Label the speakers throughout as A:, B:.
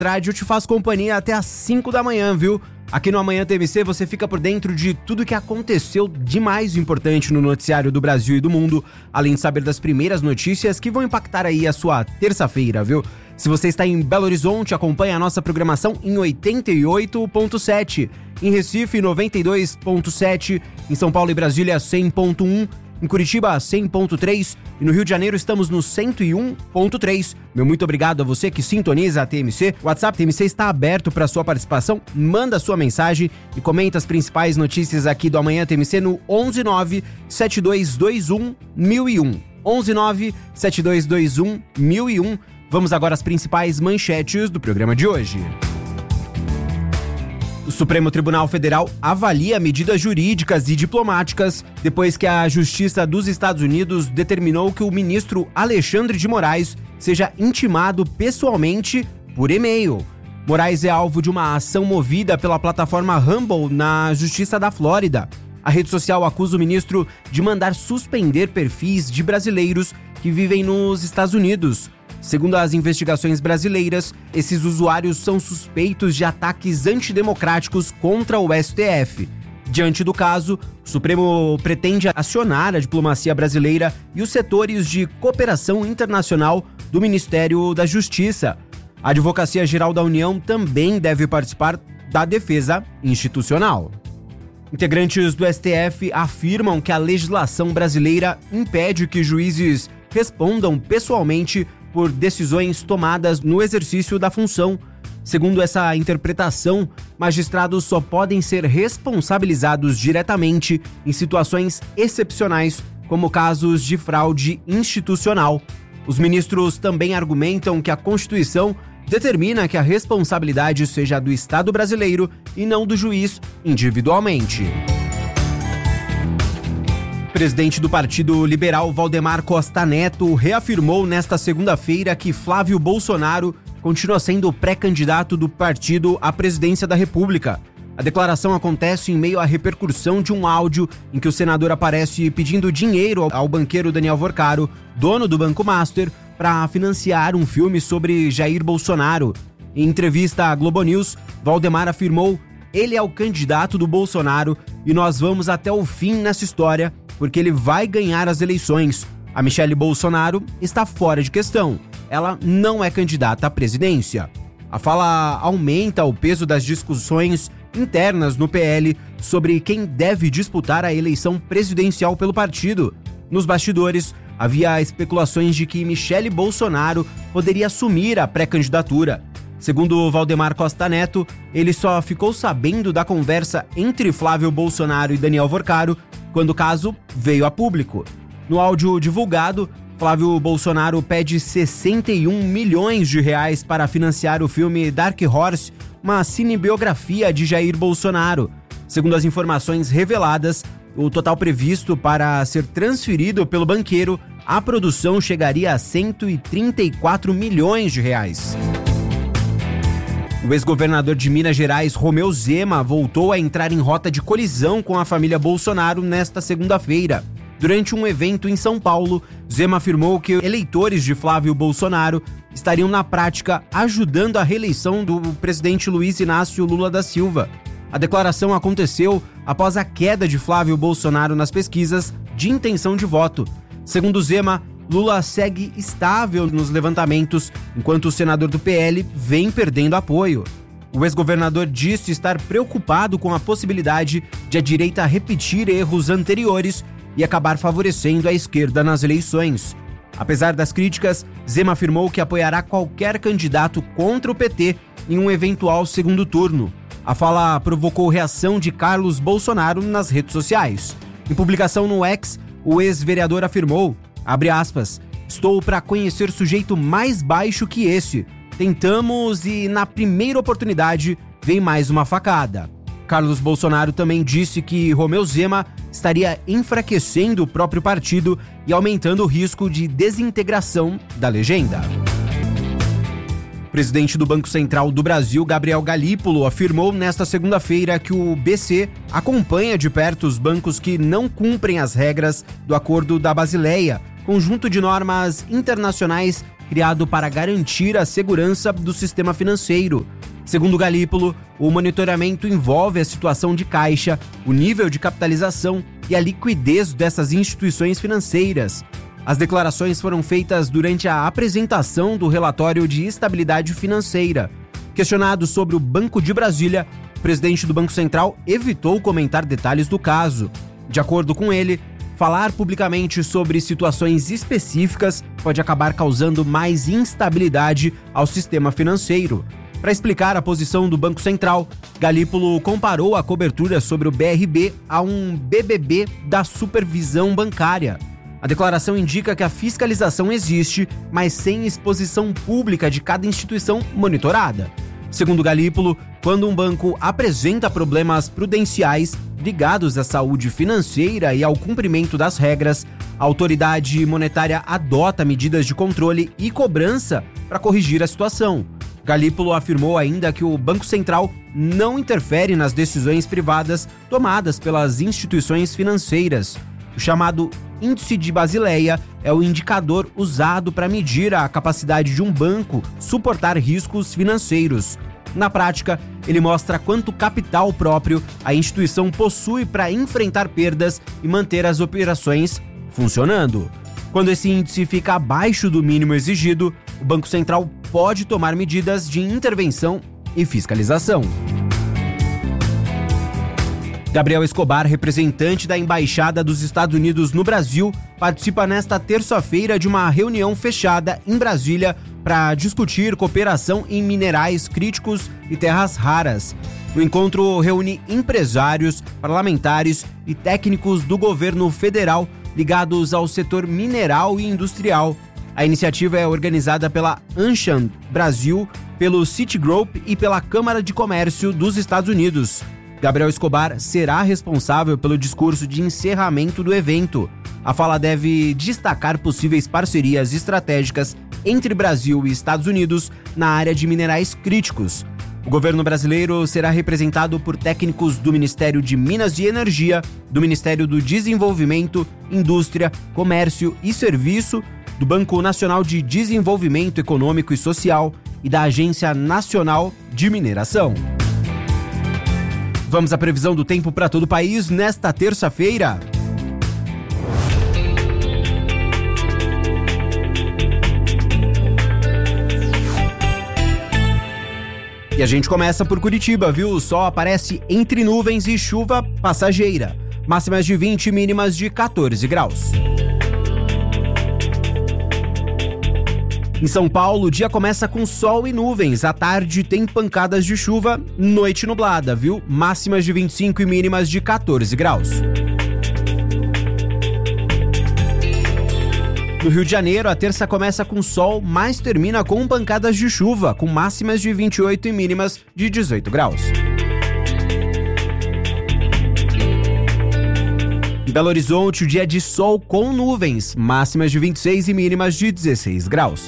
A: Eu te faço companhia até às 5 da manhã, viu? Aqui no Amanhã TMC você fica por dentro de tudo que aconteceu de mais importante no noticiário do Brasil e do mundo, além de saber das primeiras notícias que vão impactar aí a sua terça-feira, viu? Se você está em Belo Horizonte, acompanhe a nossa programação em 88.7, em Recife 92.7, em São Paulo e Brasília 100.1, em Curitiba 100.3 e no Rio de Janeiro estamos no 101.3. Meu muito obrigado a você que sintoniza a TMC. O WhatsApp TMC está aberto para sua participação. Manda sua mensagem e comenta as principais notícias aqui do Amanhã TMC no 119-7221-1001. 119-7221-1001. Vamos agora às principais manchetes do programa de hoje. O Supremo Tribunal Federal avalia medidas jurídicas e diplomáticas depois que a Justiça dos Estados Unidos determinou que o ministro Alexandre de Moraes seja intimado pessoalmente por e-mail. Moraes é alvo de uma ação movida pela plataforma Rumble na Justiça da Flórida. A rede social acusa o ministro de mandar suspender perfis de brasileiros que vivem nos Estados Unidos. Segundo as investigações brasileiras, esses usuários são suspeitos de ataques antidemocráticos contra o STF. Diante do caso, o Supremo pretende acionar a diplomacia brasileira e os setores de cooperação internacional do Ministério da Justiça. A Advocacia Geral da União também deve participar da defesa institucional. Integrantes do STF afirmam que a legislação brasileira impede que juízes respondam pessoalmente por decisões tomadas no exercício da função. Segundo essa interpretação, magistrados só podem ser responsabilizados diretamente em situações excepcionais, como casos de fraude institucional. Os ministros também argumentam que a Constituição determina que a responsabilidade seja do Estado brasileiro e não do juiz individualmente. O presidente do Partido Liberal, Valdemar Costa Neto, reafirmou nesta segunda-feira que Flávio Bolsonaro continua sendo o pré-candidato do partido à presidência da República. A declaração acontece em meio à repercussão de um áudio em que o senador aparece pedindo dinheiro ao banqueiro Daniel Vorcaro, dono do Banco Master, para financiar um filme sobre Jair Bolsonaro. Em entrevista à Globo News, Valdemar afirmou: "Ele é o candidato do Bolsonaro e nós vamos até o fim nessa história, porque ele vai ganhar as eleições. A Michelle Bolsonaro está fora de questão. Ela não é candidata à presidência." A fala aumenta o peso das discussões internas no PL sobre quem deve disputar a eleição presidencial pelo partido. Nos bastidores, havia especulações de que Michelle Bolsonaro poderia assumir a pré-candidatura. Segundo Valdemar Costa Neto, ele só ficou sabendo da conversa entre Flávio Bolsonaro e Daniel Vorcaro quando o caso veio a público. No áudio divulgado, Flávio Bolsonaro pede 61 milhões de reais para financiar o filme Dark Horse, uma cinebiografia de Jair Bolsonaro. Segundo as informações reveladas, o total previsto para ser transferido pelo banqueiro, a produção chegaria a 134 milhões de reais. O ex-governador de Minas Gerais, Romeu Zema, voltou a entrar em rota de colisão com a família Bolsonaro nesta segunda-feira. Durante um evento em São Paulo, Zema afirmou que eleitores de Flávio Bolsonaro estariam na prática ajudando a reeleição do presidente Luiz Inácio Lula da Silva. A declaração aconteceu após a queda de Flávio Bolsonaro nas pesquisas de intenção de voto. Segundo Zema, Lula segue estável nos levantamentos, enquanto o senador do PL vem perdendo apoio. O ex-governador disse estar preocupado com a possibilidade de a direita repetir erros anteriores e acabar favorecendo a esquerda nas eleições. Apesar das críticas, Zema afirmou que apoiará qualquer candidato contra o PT em um eventual segundo turno. A fala provocou reação de Carlos Bolsonaro nas redes sociais. Em publicação no X, o ex-vereador afirmou, abre aspas, "Estou para conhecer sujeito mais baixo que esse. Tentamos e na primeira oportunidade vem mais uma facada." Carlos Bolsonaro também disse que Romeu Zema estaria enfraquecendo o próprio partido e aumentando o risco de desintegração da legenda. O presidente do Banco Central do Brasil, Gabriel Galípolo, afirmou nesta segunda-feira que o BC acompanha de perto os bancos que não cumprem as regras do Acordo da Basileia, conjunto de normas internacionais criado para garantir a segurança do sistema financeiro. Segundo Galípolo, o monitoramento envolve a situação de caixa, o nível de capitalização e a liquidez dessas instituições financeiras. As declarações foram feitas durante a apresentação do relatório de estabilidade financeira. Questionado sobre o Banco de Brasília, o presidente do Banco Central evitou comentar detalhes do caso. De acordo com ele, falar publicamente sobre situações específicas pode acabar causando mais instabilidade ao sistema financeiro. Para explicar a posição do Banco Central, Galípolo comparou a cobertura sobre o BRB a um BBB da supervisão bancária. A declaração indica que a fiscalização existe, mas sem exposição pública de cada instituição monitorada. Segundo Galípolo, quando um banco apresenta problemas prudenciais ligados à saúde financeira e ao cumprimento das regras, a autoridade monetária adota medidas de controle e cobrança para corrigir a situação. Galípolo afirmou ainda que o Banco Central não interfere nas decisões privadas tomadas pelas instituições financeiras. O chamado Índice de Basileia é o indicador usado para medir a capacidade de um banco suportar riscos financeiros. Na prática, ele mostra quanto capital próprio a instituição possui para enfrentar perdas e manter as operações funcionando. Quando esse índice fica abaixo do mínimo exigido, o Banco Central pode tomar medidas de intervenção e fiscalização. Gabriel Escobar, representante da Embaixada dos Estados Unidos no Brasil, participa nesta terça-feira de uma reunião fechada em Brasília para discutir cooperação em minerais críticos e terras raras. O encontro reúne empresários, parlamentares e técnicos do governo federal ligados ao setor mineral e industrial. A iniciativa é organizada pela Anshan Brasil, pelo Citigroup e pela Câmara de Comércio dos Estados Unidos. Gabriel Escobar será responsável pelo discurso de encerramento do evento. A fala deve destacar possíveis parcerias estratégicas entre Brasil e Estados Unidos na área de minerais críticos. O governo brasileiro será representado por técnicos do Ministério de Minas e Energia, do Ministério do Desenvolvimento, Indústria, Comércio e Serviço, do Banco Nacional de Desenvolvimento Econômico e Social e da Agência Nacional de Mineração. Vamos à previsão do tempo para todo o país nesta terça-feira. E a gente começa por Curitiba, viu? O sol aparece entre nuvens e chuva passageira. Máximas de 20, mínimas de 14 graus. Em São Paulo, o dia começa com sol e nuvens. À tarde tem pancadas de chuva, noite nublada, viu? Máximas de 25 e mínimas de 14 graus. No Rio de Janeiro, a terça começa com sol, mas termina com pancadas de chuva, com máximas de 28 e mínimas de 18 graus. Em Belo Horizonte, o dia é de sol com nuvens, máximas de 26 e mínimas de 16 graus.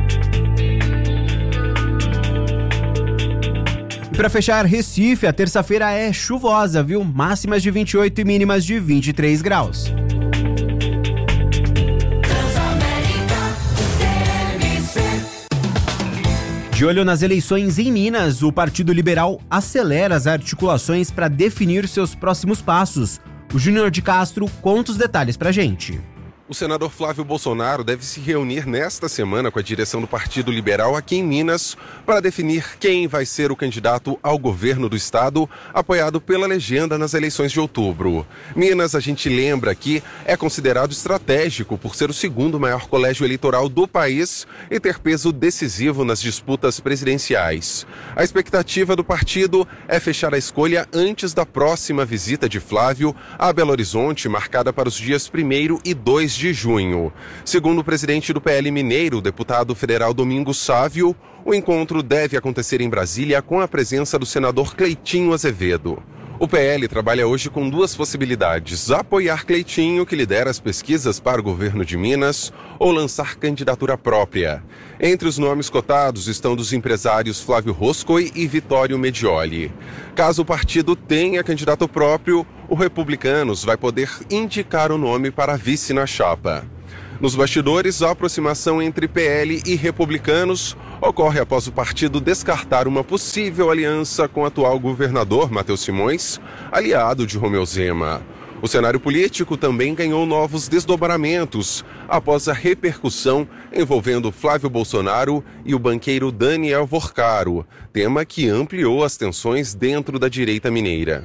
A: E para fechar, Recife, a terça-feira é chuvosa, viu? Máximas de 28 e mínimas de 23 graus. De olho nas eleições em Minas, o Partido Liberal acelera as articulações para definir seus próximos passos. O Júnior de Castro conta os detalhes pra gente.
B: O senador Flávio Bolsonaro deve se reunir nesta semana com a direção do Partido Liberal aqui em Minas para definir quem vai ser o candidato ao governo do estado, apoiado pela legenda nas eleições de outubro. Minas, a gente lembra aqui, é considerado estratégico por ser o segundo maior colégio eleitoral do país e ter peso decisivo nas disputas presidenciais. A expectativa do partido é fechar a escolha antes da próxima visita de Flávio a Belo Horizonte, marcada para os dias 1º e 2 de junho. Segundo o presidente do PL Mineiro, o deputado federal Domingos Sávio, o encontro deve acontecer em Brasília com a presença do senador Cleitinho Azevedo. O PL trabalha hoje com duas possibilidades: apoiar Cleitinho, que lidera as pesquisas para o governo de Minas, ou lançar candidatura própria. Entre os nomes cotados estão dos empresários Flávio Roscoe e Vitório Medioli. Caso o partido tenha candidato próprio, o Republicanos vai poder indicar o nome para vice na chapa. Nos bastidores, a aproximação entre PL e republicanos ocorre após o partido descartar uma possível aliança com o atual governador Matheus Simões, aliado de Romeu Zema. O cenário político também ganhou novos desdobramentos após a repercussão envolvendo Flávio Bolsonaro e o banqueiro Daniel Vorcaro, tema que ampliou as tensões dentro da direita mineira.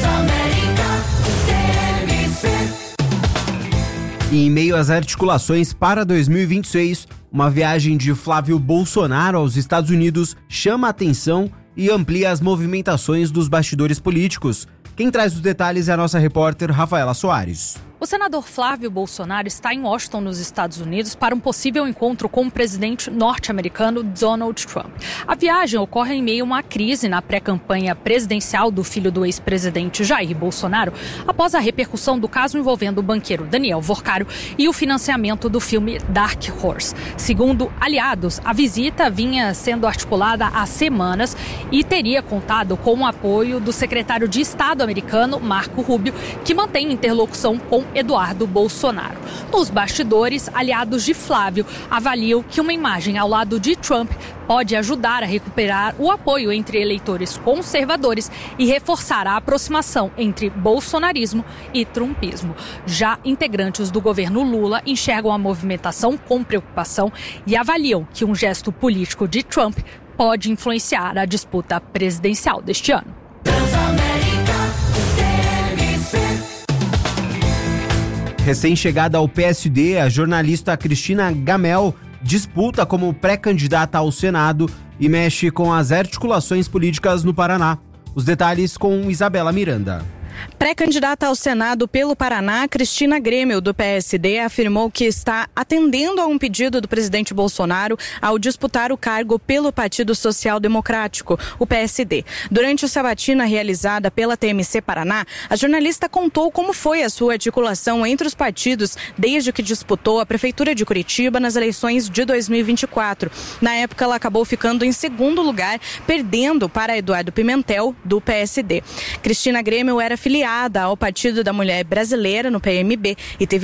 A: E em meio às articulações para 2026, uma viagem de Flávio Bolsonaro aos Estados Unidos chama a atenção e amplia as movimentações dos bastidores políticos. Quem traz os detalhes é a nossa repórter Rafaela Soares.
C: O senador Flávio Bolsonaro está em Washington, nos Estados Unidos, para um possível encontro com o presidente norte-americano Donald Trump. A viagem ocorre em meio a uma crise na pré-campanha presidencial do filho do ex-presidente Jair Bolsonaro, após a repercussão do caso envolvendo o banqueiro Daniel Vorcaro e o financiamento do filme Dark Horse. Segundo aliados, a visita vinha sendo articulada há semanas e teria contado com o apoio do secretário de Estado americano, Marco Rubio, que mantém interlocução com Eduardo Bolsonaro. Nos bastidores, aliados de Flávio avaliam que uma imagem ao lado de Trump pode ajudar a recuperar o apoio entre eleitores conservadores e reforçar a aproximação entre bolsonarismo e trumpismo. Já integrantes do governo Lula enxergam a movimentação com preocupação e avaliam que um gesto político de Trump pode influenciar a disputa presidencial deste ano.
A: Recém-chegada ao PSD, a jornalista Cristina Gamel disputa como pré-candidata ao Senado e mexe com as articulações políticas no Paraná. Os detalhes com Isabela Miranda.
D: Pré-candidata ao Senado pelo Paraná, Cristina Grêmio, do PSD, afirmou que está atendendo a um pedido do presidente Bolsonaro ao disputar o cargo pelo Partido Social Democrático, o PSD. Durante a sabatina realizada pela TMC Paraná, a jornalista contou como foi a sua articulação entre os partidos desde que disputou a Prefeitura de Curitiba nas eleições de 2024. Na época, ela acabou ficando em segundo lugar, perdendo para Eduardo Pimentel, do PSD. Cristina Grêmio era filiada ao Partido da Mulher Brasileira, no PMB, e teve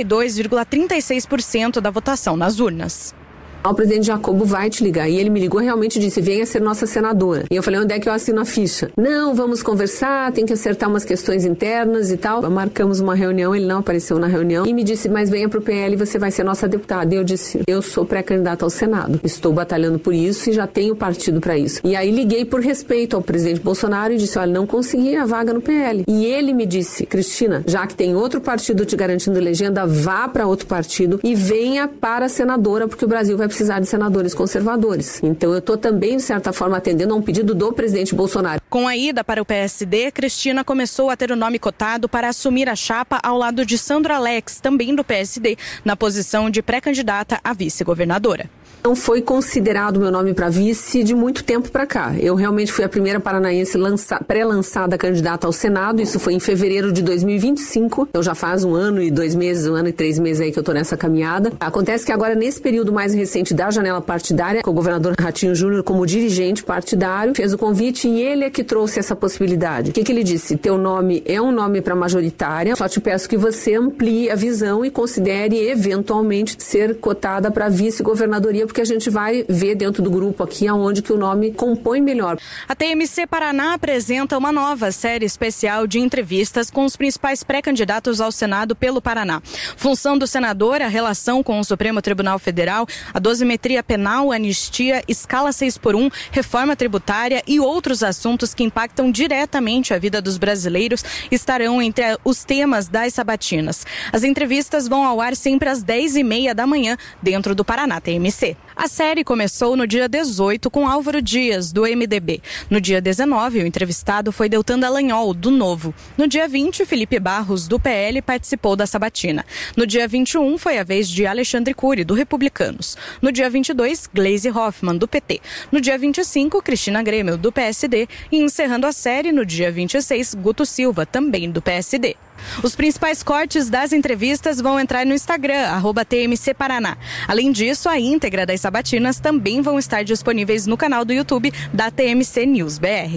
D: 42,36% da votação nas urnas.
E: O presidente Jacobo vai te ligar. E ele me ligou, realmente disse, venha ser nossa senadora. E eu falei, onde é que eu assino a ficha? Não, vamos conversar, tem que acertar umas questões internas e tal. Marcamos uma reunião, ele não apareceu na reunião. E me disse, mas venha pro PL, você vai ser nossa deputada. E eu disse, eu sou pré-candidata ao Senado. Estou batalhando por isso e já tenho partido para isso. E aí liguei por respeito ao presidente Bolsonaro e disse, olha, não consegui a vaga no PL. E ele me disse, Cristina, já que tem outro partido te garantindo legenda, vá para outro partido e venha para a senadora, porque o Brasil vai precisar de senadores conservadores. Então eu estou também, de certa forma, atendendo a um pedido do presidente Bolsonaro.
D: Com a ida para o PSD, Cristina começou a ter o nome cotado para assumir a chapa ao lado de Sandro Alex, também do PSD, na posição de pré-candidata a vice-governadora.
E: Não foi considerado meu nome para vice de muito tempo para cá. Eu realmente fui a primeira paranaense pré-lançada candidata ao Senado, isso foi em fevereiro de 2025, então já faz 1 ano e 2 meses, 1 ano e 3 meses aí que eu tô nessa caminhada. Acontece que agora, nesse período mais recente da janela partidária, com o governador Ratinho Júnior como dirigente partidário, fez o convite e ele é que trouxe essa possibilidade. O que ele disse? Teu nome é um nome para majoritária, só te peço que você amplie a visão e considere eventualmente ser cotada para vice-governadoria, porque a gente vai ver dentro do grupo aqui aonde que o nome compõe melhor.
D: A TMC Paraná apresenta uma nova série especial de entrevistas com os principais pré-candidatos ao Senado pelo Paraná. Função do senador, a relação com o Supremo Tribunal Federal, a dosimetria penal, anistia, escala 6x1, reforma tributária e outros assuntos que impactam diretamente a vida dos brasileiros estarão entre os temas das sabatinas. As entrevistas vão ao ar sempre às 10h30 da manhã, dentro do Paraná TMC. A série começou no dia 18 com Álvaro Dias, do MDB. No dia 19, o entrevistado foi Deltan Dallagnol, do Novo. No dia 20, Felipe Barros, do PL, participou da sabatina. No dia 21, foi a vez de Alexandre Cury, do Republicanos. No dia 22, Gleisi Hoffmann, do PT. No dia 25, Cristina Grêmio, do PSD. E encerrando a série, no dia 26, Guto Silva, também do PSD. Os principais cortes das entrevistas vão entrar no Instagram, @TMC Paraná. Além disso, a íntegra das sabatinas também vão estar disponíveis no canal do YouTube da TMC News BR.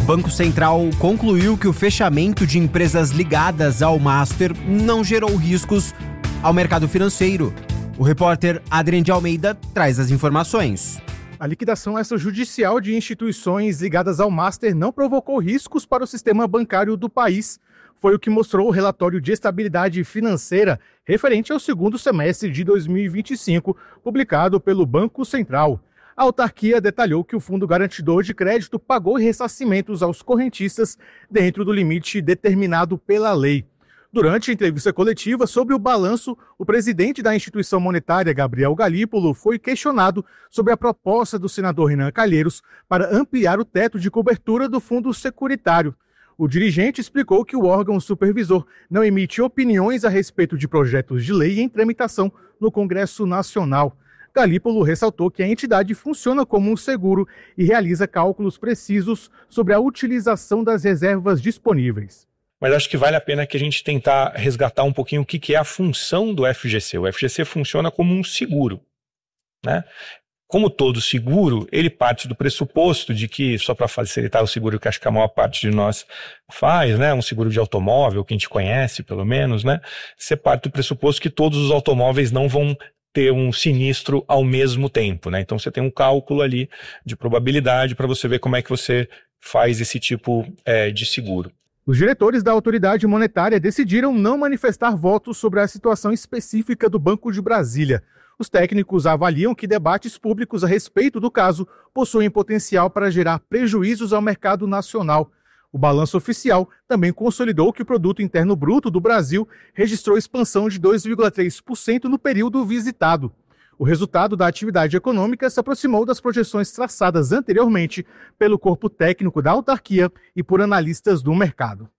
A: Banco Central concluiu que o fechamento de empresas ligadas ao Master não gerou riscos ao mercado financeiro. O repórter Adrien de Almeida traz as informações.
F: A liquidação extrajudicial de instituições ligadas ao Master não provocou riscos para o sistema bancário do país. Foi o que mostrou o relatório de estabilidade financeira referente ao segundo semestre de 2025, publicado pelo Banco Central. A autarquia detalhou que o Fundo Garantidor de Crédito pagou ressarcimentos aos correntistas dentro do limite determinado pela lei. Durante a entrevista coletiva sobre o balanço, o presidente da instituição monetária, Gabriel Galípolo, foi questionado sobre a proposta do senador Renan Calheiros para ampliar o teto de cobertura do fundo securitário. O dirigente explicou que o órgão supervisor não emite opiniões a respeito de projetos de lei em tramitação no Congresso Nacional. Galípolo ressaltou que a entidade funciona como um seguro e realiza cálculos precisos sobre a utilização das reservas disponíveis.
G: Mas acho que vale a pena que a gente tentar resgatar um pouquinho o que é a função do FGC. O FGC funciona como um seguro, né? Como todo seguro, ele parte do pressuposto de que, só para facilitar o seguro que acho que a maior parte de nós faz, né, um seguro de automóvel, que a gente conhece pelo menos, né, você parte do pressuposto que todos os automóveis não vão ter um sinistro ao mesmo tempo, né? Então você tem um cálculo ali de probabilidade para você ver como é que você faz esse tipo de seguro.
F: Os diretores da autoridade monetária decidiram não manifestar votos sobre a situação específica do Banco de Brasília. Os técnicos avaliam que debates públicos a respeito do caso possuem potencial para gerar prejuízos ao mercado nacional. O balanço oficial também consolidou que o Produto Interno Bruto do Brasil registrou expansão de 2,3% no período visitado. O resultado da atividade econômica se aproximou das projeções traçadas anteriormente pelo corpo técnico da autarquia e por analistas do mercado.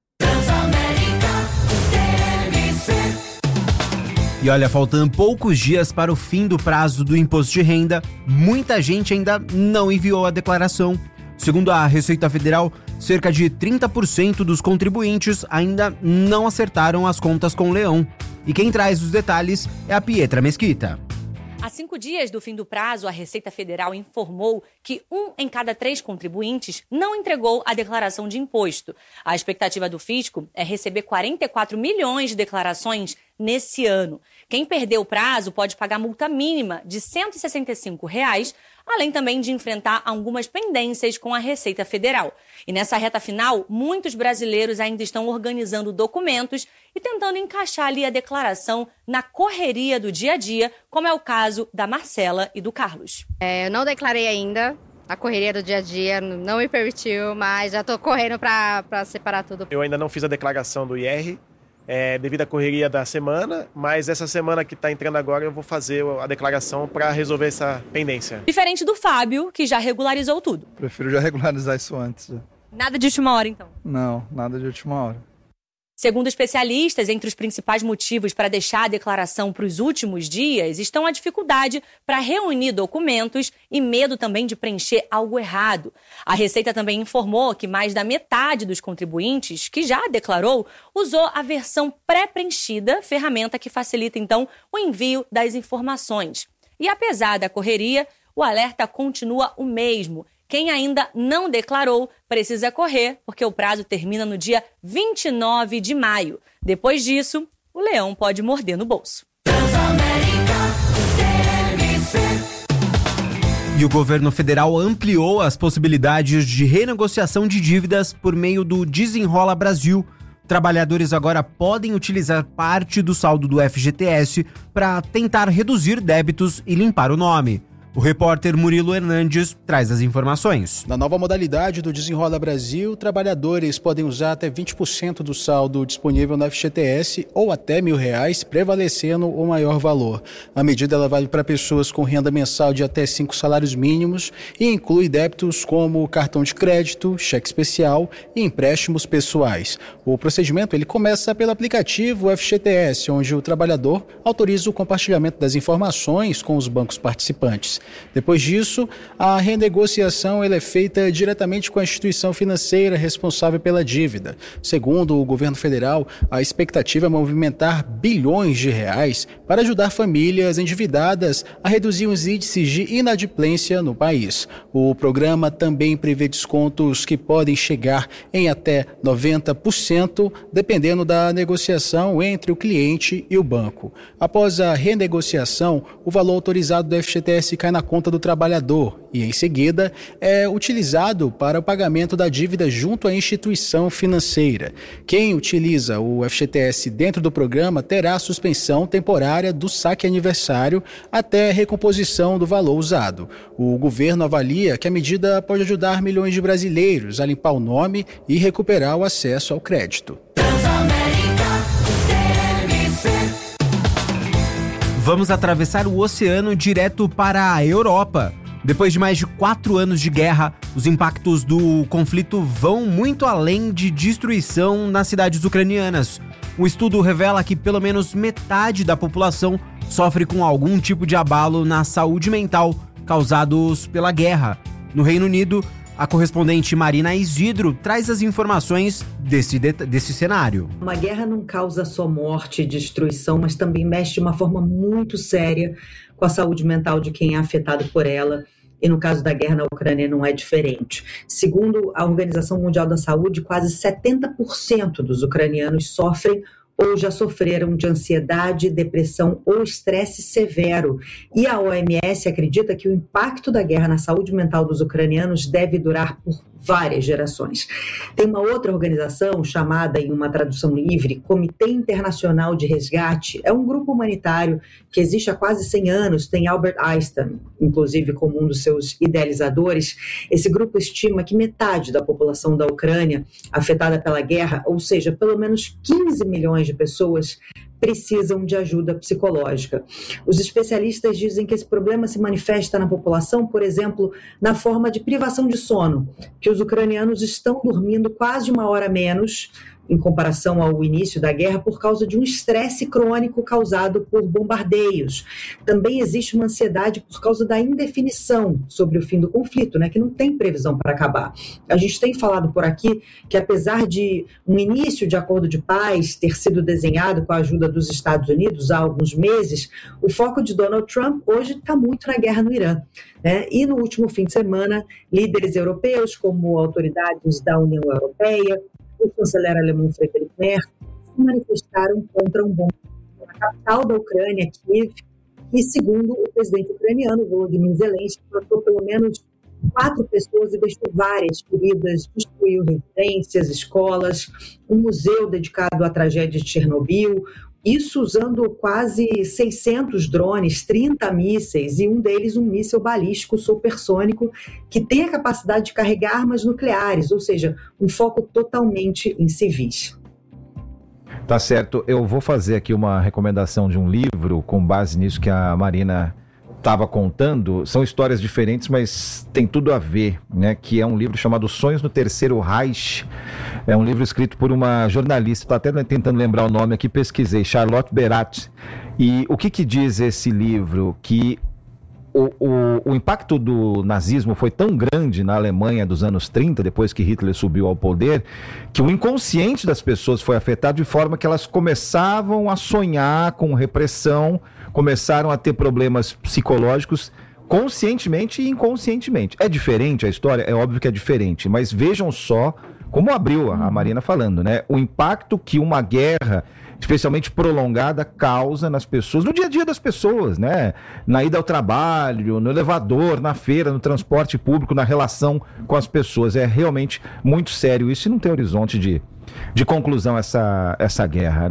A: E olha, faltando poucos dias para o fim do prazo do imposto de renda, muita gente ainda não enviou a declaração. Segundo a Receita Federal, cerca de 30% dos contribuintes ainda não acertaram as contas com o leão. E quem traz os detalhes é a Pietra Mesquita.
H: Há 5 dias do fim do prazo, a Receita Federal informou que 1 em cada 3 contribuintes não entregou a declaração de imposto. A expectativa do fisco é receber 44 milhões de declarações nesse ano. Quem perdeu o prazo pode pagar multa mínima de R$ 165, além também de enfrentar algumas pendências com a Receita Federal. E nessa reta final, muitos brasileiros ainda estão organizando documentos e tentando encaixar ali a declaração na correria do dia a dia, como é o caso da Marcela e do Carlos.
I: Eu não declarei ainda, a correria do dia a dia não me permitiu, mas já estou correndo para separar tudo.
J: Eu ainda não fiz a declaração do IR, devido à correria da semana, mas essa semana que está entrando agora eu vou fazer a declaração para resolver essa pendência.
H: Diferente do Fábio, que já regularizou tudo.
K: Prefiro já regularizar isso antes.
H: Nada de última hora, então?
K: Não, nada de última hora.
H: Segundo especialistas, entre os principais motivos para deixar a declaração para os últimos dias estão a dificuldade para reunir documentos e medo também de preencher algo errado. A Receita também informou que mais da metade dos contribuintes que já declarou usou a versão pré-preenchida, ferramenta que facilita então o envio das informações. E apesar da correria, o alerta continua o mesmo. Quem ainda não declarou precisa correr, porque o prazo termina no dia 29 de maio. Depois disso, o leão pode morder no bolso.
A: E o governo federal ampliou as possibilidades de renegociação de dívidas por meio do Desenrola Brasil. Trabalhadores agora podem utilizar parte do saldo do FGTS para tentar reduzir débitos e limpar o nome. O repórter Murilo Hernandes traz as informações.
L: Na nova modalidade do Desenrola Brasil, trabalhadores podem usar até 20% do saldo disponível no FGTS ou até R$1.000, prevalecendo o maior valor. A medida ela vale para pessoas com renda mensal de até 5 salários mínimos e inclui débitos como cartão de crédito, cheque especial e empréstimos pessoais. O procedimento ele começa pelo aplicativo FGTS, onde o trabalhador autoriza o compartilhamento das informações com os bancos participantes. Depois disso, a renegociação ela é feita diretamente com a instituição financeira responsável pela dívida. Segundo o governo federal, a expectativa é movimentar bilhões de reais para ajudar famílias endividadas a reduzir os índices de inadimplência no país. O programa também prevê descontos que podem chegar em até 90%, dependendo da negociação entre o cliente e o banco. Após a renegociação, o valor autorizado do FGTS cai na conta do trabalhador e, em seguida, é utilizado para o pagamento da dívida junto à instituição financeira. Quem utiliza o FGTS dentro do programa terá a suspensão temporária do saque aniversário até a recomposição do valor usado. O governo avalia que a medida pode ajudar milhões de brasileiros a limpar o nome e recuperar o acesso ao crédito.
A: Vamos atravessar o oceano direto para a Europa. Depois de mais de 4 anos de guerra, os impactos do conflito vão muito além de destruição nas cidades ucranianas. O estudo revela que pelo menos metade da população sofre com algum tipo de abalo na saúde mental causados pela guerra. No Reino Unido, a correspondente Marina Isidro traz as informações desse cenário.
M: Uma guerra não causa só morte e destruição, mas também mexe de uma forma muito séria com a saúde mental de quem é afetado por ela. E no caso da guerra na Ucrânia não é diferente. Segundo a Organização Mundial da Saúde, quase 70% dos ucranianos sofrem ou já sofreram de ansiedade, depressão ou estresse severo. E a OMS acredita que o impacto da guerra na saúde mental dos ucranianos deve durar por várias gerações. Tem uma outra organização chamada, em uma tradução livre, Comitê Internacional de Resgate. É um grupo humanitário que existe há quase 100 anos, tem Albert Einstein, inclusive, como um dos seus idealizadores. Esse grupo estima que metade da população da Ucrânia afetada pela guerra, ou seja, pelo menos 15 milhões de pessoas, precisam de ajuda psicológica. Os especialistas dizem que esse problema se manifesta na população, por exemplo, na forma de privação de sono, que os ucranianos estão dormindo quase 1 hora menos em comparação ao início da guerra, por causa de um estresse crônico causado por bombardeios. Também existe uma ansiedade por causa da indefinição sobre o fim do conflito, que não tem previsão para acabar. A gente tem falado por aqui que, apesar de um início de acordo de paz ter sido desenhado com a ajuda dos Estados Unidos há alguns meses, o foco de Donald Trump hoje está muito na guerra no Irã. E no último fim de semana, líderes europeus, como autoridades da União Europeia, o chanceler alemão Friedrich Merz, se manifestaram contra um bombardeio na capital da Ucrânia, Kiev, e, segundo o presidente ucraniano, Volodymyr Zelensky, matou pelo menos 4 pessoas e deixou várias feridas, destruiu residências, escolas, um museu dedicado à tragédia de Chernobyl, isso usando quase 600 drones, 30 mísseis, e um deles um míssil balístico supersônico que tem a capacidade de carregar armas nucleares, ou seja, um foco totalmente em civis.
N: Tá certo, eu vou fazer aqui uma recomendação de um livro com base nisso que a Marina estava contando. São histórias diferentes, mas tem tudo a ver, que é um livro chamado Sonhos no Terceiro Reich. É um livro escrito por uma jornalista, estou até tentando lembrar o nome aqui, pesquisei, Charlotte Berat. E o que diz esse livro? Que o impacto do nazismo foi tão grande na Alemanha dos anos 30, depois que Hitler subiu ao poder, que o inconsciente das pessoas foi afetado de forma que elas começavam a sonhar com repressão, começaram a ter problemas psicológicos conscientemente e inconscientemente. É diferente a história? É óbvio que é diferente, mas vejam só como abriu a Marina falando, o impacto que uma guerra, especialmente prolongada, causa nas pessoas, no dia a dia das pessoas, na ida ao trabalho, no elevador, na feira, no transporte público, na relação com as pessoas. É realmente muito sério isso e não tem horizonte de conclusão essa guerra,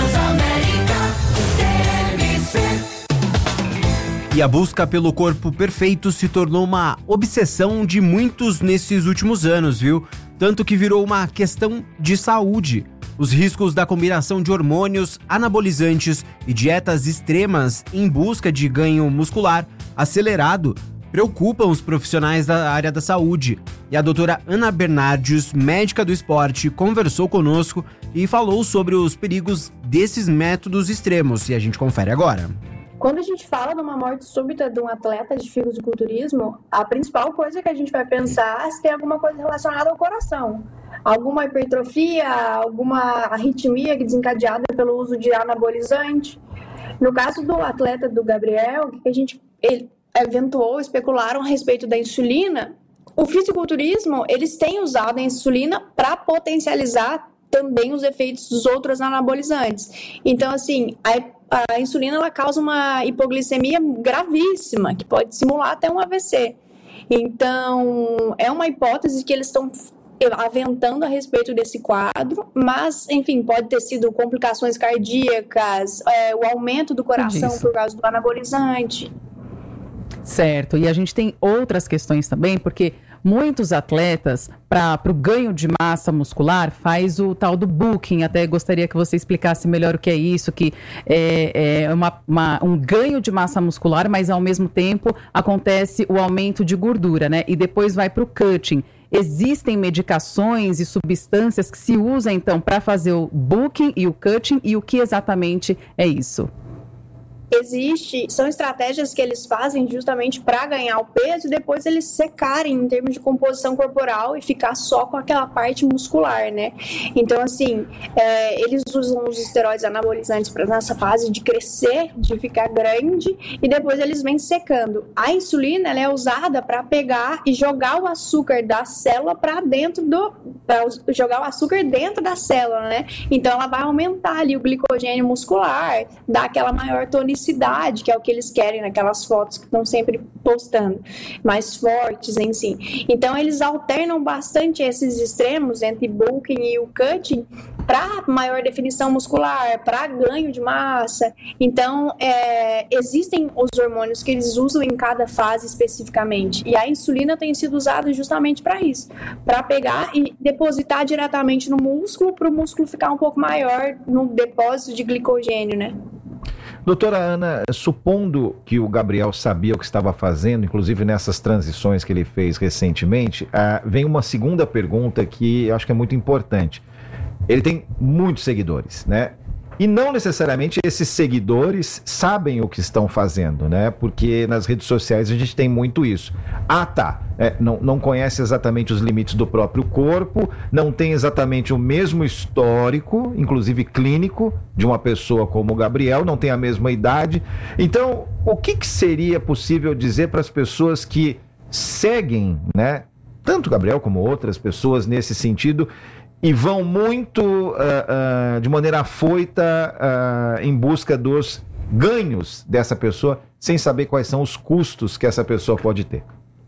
A: E a busca pelo corpo perfeito se tornou uma obsessão de muitos nesses últimos anos, viu? Tanto que virou uma questão de saúde. Os riscos da combinação de hormônios, anabolizantes e dietas extremas em busca de ganho muscular acelerado preocupam os profissionais da área da saúde. E a doutora Ana Bernardius, médica do esporte, conversou conosco e falou sobre os perigos desses métodos extremos. E a gente confere agora.
O: Quando a gente fala de uma morte súbita de um atleta de fisiculturismo, a principal coisa que a gente vai pensar é se tem alguma coisa relacionada ao coração. Alguma hipertrofia, alguma arritmia desencadeada pelo uso de anabolizante. No caso do atleta do Gabriel, ele especularam a respeito da insulina. O fisiculturismo, eles têm usado a insulina para potencializar também os efeitos dos outros anabolizantes. Então, assim, a insulina ela causa uma hipoglicemia gravíssima, que pode simular até um AVC. Então, é uma hipótese que eles estão aventando a respeito desse quadro, mas, enfim, pode ter sido complicações cardíacas, o aumento do coração por causa do anabolizante.
P: Certo, e a gente tem outras questões também, porque muitos atletas, para o ganho de massa muscular, faz o tal do bulking. Até gostaria que você explicasse melhor o que é isso, que é um ganho de massa muscular, mas ao mesmo tempo acontece o aumento de gordura, né? E depois vai para o cutting. Existem medicações e substâncias que se usam, então, para fazer o bulking e o cutting, e o que exatamente é isso?
O: São estratégias que eles fazem justamente para ganhar o peso e depois eles secarem em termos de composição corporal e ficar só com aquela parte muscular, né? Então, assim, eles usam os esteroides anabolizantes nessa fase de crescer, de ficar grande, e depois eles vêm secando. A insulina, ela é usada para pegar e jogar o açúcar da célula para jogar o açúcar dentro da célula, né? Então, ela vai aumentar ali o glicogênio muscular, dar aquela maior tonicidade, que é o que eles querem naquelas fotos que estão sempre postando, mais fortes em si. Então, eles alternam bastante esses extremos entre bulking e o cutting para maior definição muscular, para ganho de massa. Então, existem os hormônios que eles usam em cada fase especificamente. E a insulina tem sido usada justamente para isso, para pegar e depositar diretamente no músculo, para o músculo ficar um pouco maior no depósito de glicogênio, né?
N: Doutora Ana, supondo que o Gabriel sabia o que estava fazendo, inclusive nessas transições que ele fez recentemente, vem uma segunda pergunta que eu acho que é muito importante. Ele tem muitos seguidores, né? E não necessariamente esses seguidores sabem o que estão fazendo, né? Porque nas redes sociais a gente tem muito isso. Não conhece exatamente os limites do próprio corpo, não tem exatamente o mesmo histórico, inclusive clínico, de uma pessoa como o Gabriel, não tem a mesma idade. Então, o que seria possível dizer para as pessoas que seguem, né? Tanto o Gabriel como outras pessoas nesse sentido, e vão muito de maneira afoita em busca dos ganhos dessa pessoa, sem saber quais são os custos que essa pessoa pode ter.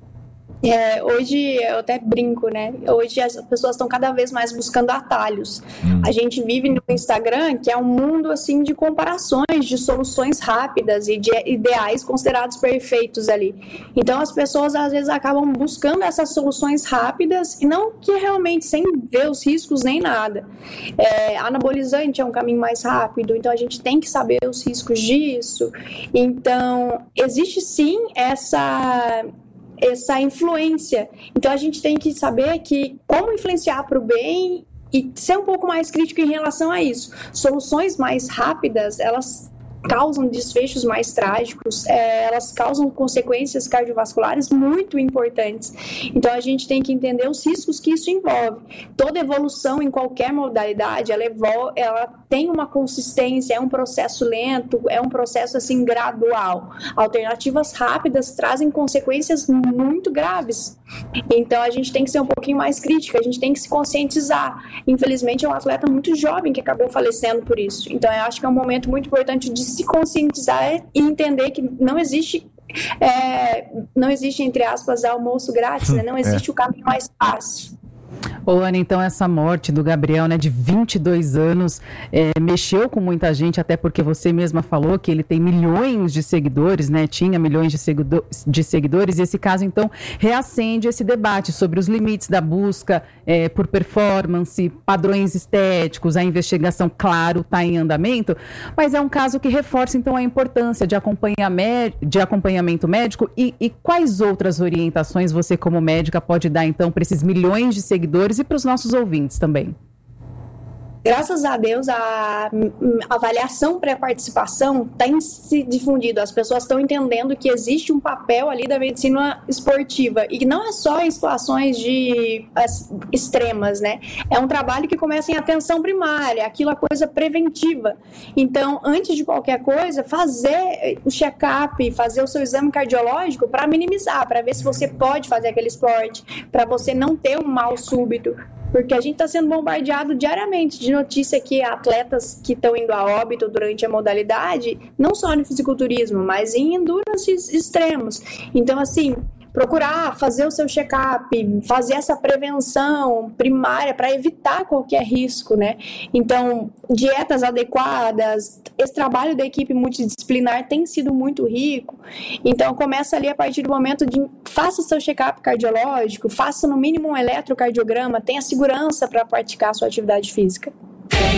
O: Hoje eu até brinco, né? Hoje as pessoas estão cada vez mais buscando atalhos. A gente vive no Instagram, que é um mundo assim de comparações, de soluções rápidas e de ideais considerados perfeitos ali. Então as pessoas às vezes acabam buscando essas soluções rápidas e não que realmente sem ver os riscos nem nada. Anabolizante é um caminho mais rápido, então a gente tem que saber os riscos disso. Então existe sim essa influência. Então a gente tem que saber como influenciar para o bem e ser um pouco mais crítico em relação a isso. Soluções mais rápidas, elas causam desfechos mais trágicos, elas causam consequências cardiovasculares muito importantes. Então a gente tem que entender os riscos que isso envolve. Toda evolução em qualquer modalidade, ela tem uma consistência, é um processo lento, é um processo assim gradual. Alternativas rápidas trazem consequências muito graves. Então a gente tem que ser um pouquinho mais crítica, a gente tem que se conscientizar. Infelizmente é um atleta muito jovem que acabou falecendo por isso. Então eu acho que é um momento muito importante de se conscientizar e entender que não existe, entre aspas, almoço grátis, né? Não existe o caminho mais fácil.
P: Ana, então essa morte do Gabriel, né, de 22 anos, mexeu com muita gente, até porque você mesma falou que ele tem milhões de seguidores, né, tinha milhões de seguidores, e esse caso, então, reacende esse debate sobre os limites da busca por performance, padrões estéticos, a investigação, claro, está em andamento, mas é um caso que reforça, então, a importância de acompanhamento médico e quais outras orientações você, como médica, pode dar, então, para esses milhões de seguidores e para os nossos ouvintes também?
O: Graças a Deus, a avaliação pré-participação tem se difundido. As pessoas estão entendendo que existe um papel ali da medicina esportiva. E não é só em situações extremas, né? É um trabalho que começa em atenção primária, aquilo é coisa preventiva. Então, antes de qualquer coisa, fazer o check-up, fazer o seu exame cardiológico para minimizar, para ver se você pode fazer aquele esporte, para você não ter um mal súbito. Porque a gente está sendo bombardeado diariamente de notícia que atletas que estão indo a óbito durante a modalidade, não só no fisiculturismo, mas em endurance extremos. Então, assim, procurar fazer o seu check-up, fazer essa prevenção primária para evitar qualquer risco, né? Então, dietas adequadas, esse trabalho da equipe multidisciplinar tem sido muito rico. Então, começa ali a partir do momento de faça o seu check-up cardiológico, faça no mínimo um eletrocardiograma, tenha segurança para praticar a sua atividade física.